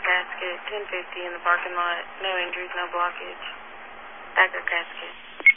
casket, 1050 in the parking lot. No injuries, no blockage. Thacker casket.